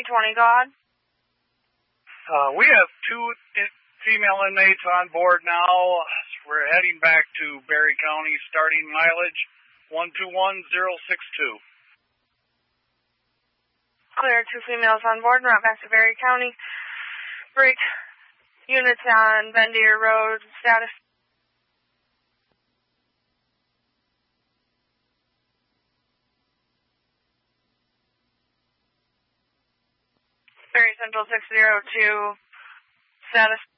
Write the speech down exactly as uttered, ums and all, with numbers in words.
twenty, God. Uh, we have two in- female inmates on board now. We're heading back to Berry County, starting mileage one two one zero six two. Clear, two females on board, route back to Berry County. Break units on Bendier Road, status. Berry Central six zero two, status.